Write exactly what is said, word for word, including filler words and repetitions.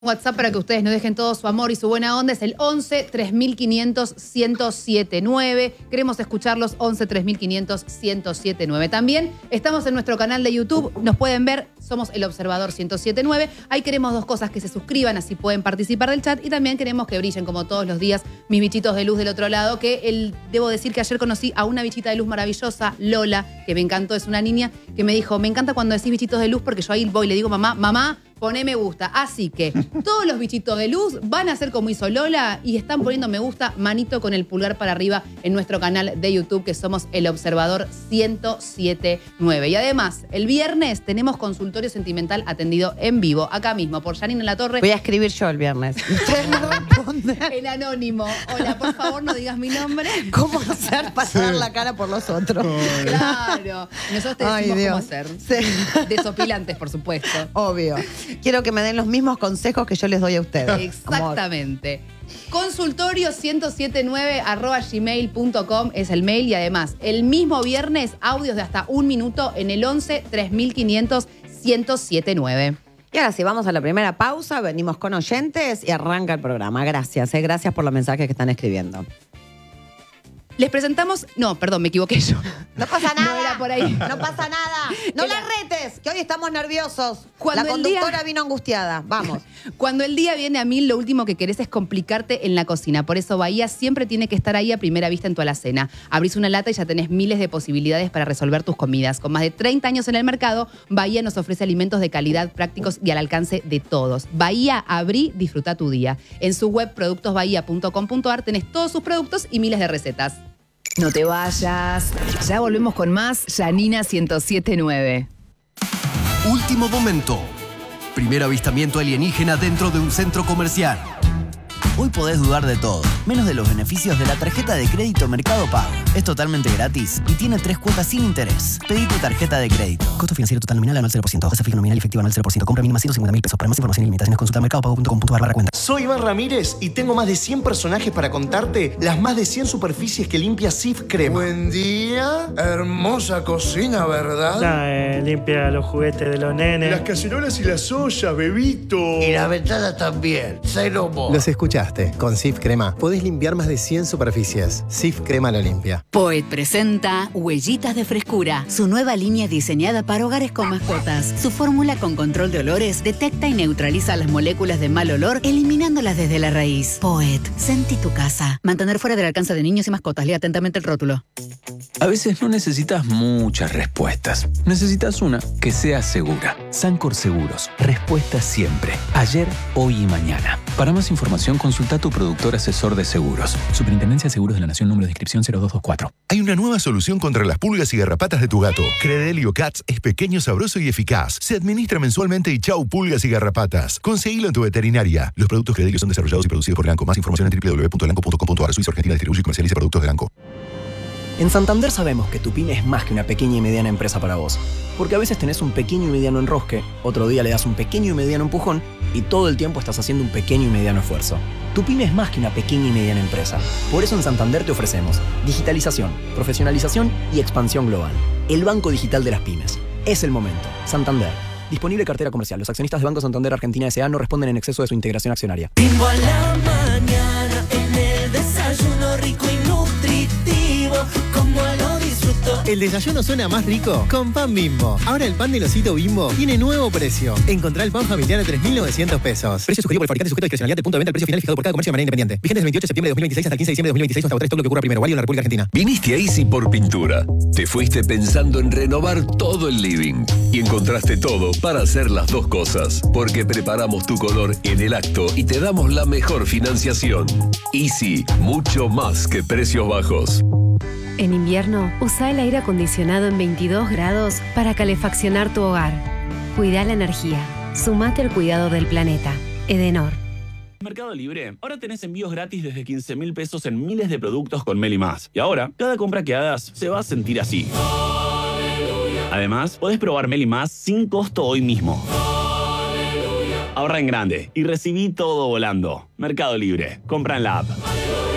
WhatsApp para que ustedes nos dejen todo su amor y su buena onda es el once, tres mil quinientos, ciento siete nueve. Queremos escucharlos, once, tres mil quinientos, ciento siete nueve. También estamos en nuestro canal de YouTube, nos pueden ver, somos El Observador ciento siete nueve. Ahí queremos dos cosas, que se suscriban, así pueden participar del chat, y también queremos que brillen como todos los días mis bichitos de luz del otro lado, que el, debo decir que ayer conocí a una bichita de luz maravillosa, Lola, que me encantó, es una niña que me dijo, me encanta cuando decís bichitos de luz, porque yo ahí voy y le digo, mamá, mamá, poné me gusta. Así que todos los bichitos de luz van a hacer como hizo Lola y están poniendo me gusta, manito con el pulgar para arriba en nuestro canal de YouTube, que somos El Observador ciento siete nueve. Y además, el viernes tenemos consultorio sentimental atendido en vivo, acá mismo, por Janina Latorre. Voy a escribir yo el viernes. Ustedes me responden. En anónimo. Hola, por favor, no digas mi nombre. ¿Cómo hacer para dar la cara por los otros? Claro. Nosotros te Ay, decimos Dios. cómo hacer. Sí. Desopilantes, por supuesto. Obvio. Quiero que me den los mismos consejos que yo les doy a ustedes. Exactamente. Consultorio ciento siete nueve arroba gmail punto com es el mail, y además el mismo viernes audios de hasta un minuto en el once, tres mil quinientos, ciento siete nueve. Y ahora sí, vamos a la primera pausa, venimos con oyentes y arranca el programa. Gracias, eh, gracias por los mensajes que están escribiendo. Les presentamos... No, perdón, me equivoqué yo. No pasa nada. No era por ahí. No pasa nada. No Era- la retes, que hoy estamos nerviosos. Cuando la el conductora día- vino angustiada. Vamos. Cuando el día viene a mil, lo último que querés es complicarte en la cocina. Por eso Bahía siempre tiene que estar ahí a primera vista en tu alacena. Abrís una lata y ya tenés miles de posibilidades para resolver tus comidas. Con más de treinta años en el mercado, Bahía nos ofrece alimentos de calidad, prácticos y al alcance de todos. Bahía, abrí, disfruta tu día. En su web productos bahía punto com punto ar tenés todos sus productos y miles de recetas. No te vayas. Ya volvemos con más Janina ciento siete nueve. Último momento. Primer avistamiento alienígena dentro de un centro comercial. Hoy podés dudar de todo, menos de los beneficios de la tarjeta de crédito Mercado Pago. Es totalmente gratis y tiene tres cuotas sin interés. Pedí tu tarjeta de crédito. Costo financiero total nominal anual cero por ciento. Tasa fija nominal y efectiva anual cero por ciento. Compra mínima ciento cincuenta mil pesos. Para más información y limitaciones consulta mercado pago punto com punto ar barra cuenta. Soy Iván Ramírez y tengo más de cien personajes para contarte las más de cien superficies que limpia Cif Crema. Buen día. Hermosa cocina, ¿verdad? Ah, eh, limpia los juguetes de los nenes. Las cacerolas y las ollas, bebito. Y la ventana también. Cero mo. Los escuchaste. Con Cif Crema podés limpiar más de cien superficies. Cif Crema lo limpia. Poet presenta Huellitas de Frescura, su nueva línea diseñada para hogares con mascotas. Su fórmula con control de olores detecta y neutraliza las moléculas de mal olor, eliminándolas desde la raíz. Poet, sentí tu casa. Mantener fuera del alcance de niños y mascotas. Lea atentamente el rótulo. A veces no necesitas muchas respuestas. Necesitas una que sea segura. Sancor Seguros. Respuesta siempre. Ayer, hoy y mañana. Para más información, consulta a tu productor asesor de seguros. Superintendencia de Seguros de la Nación, número de inscripción cero dos dos cuatro. Hay una nueva solución contra las pulgas y garrapatas de tu gato. Credelio Cats es pequeño, sabroso y eficaz. Se administra mensualmente y chau pulgas y garrapatas. Conseguilo en tu veterinaria. Los productos Credelio son desarrollados y producidos por Lanco. Más información en doble u doble u doble u punto lanco punto com punto ar. Suiza Argentina distribuye y comercializa productos de Lanco. En Santander sabemos que tu pyme es más que una pequeña y mediana empresa para vos. Porque a veces tenés un pequeño y mediano enrosque, otro día le das un pequeño y mediano empujón y todo el tiempo estás haciendo un pequeño y mediano esfuerzo. Tu pyme es más que una pequeña y mediana empresa. Por eso en Santander te ofrecemos digitalización, profesionalización y expansión global. El banco digital de las pymes. Es el momento. Santander. Disponible cartera comercial. Los accionistas de Banco Santander Argentina S A no responden en exceso de su integración accionaria. Bimbo a la mañana, en el desayuno rico y nutritivo, como lo disfruto. El desayuno suena más rico con pan Bimbo. Ahora el pan del osito Bimbo tiene nuevo precio. Encontrá el pan familiar a tres mil novecientos pesos. Precio sugerido por el fabricante sujeto a discrecionalidad de punto de venta al precio final fijado por cada comercio de manera independiente. Vigente desde el veintiocho de septiembre de dos mil veintiséis hasta el quince de diciembre de dos mil veintiséis hasta agotar todo lo que ocurra primero. Válido en la República Argentina. Viniste a Easy por pintura. Te fuiste pensando en renovar todo el living. Y encontraste todo para hacer las dos cosas. Porque preparamos tu color en el acto y te damos la mejor financiación. Easy, mucho más que precios bajos. En invierno, usa el aire acondicionado en veintidós grados para calefaccionar tu hogar. Cuida la energía. Sumate al cuidado del planeta. Edenor. Mercado Libre, ahora tenés envíos gratis desde quince mil pesos en miles de productos con Meli Más. Y ahora, cada compra que hagas se va a sentir así. Además, podés probar Meli Más sin costo hoy mismo. Ahorra en grande y recibí todo volando. Mercado Libre. Compra en la app.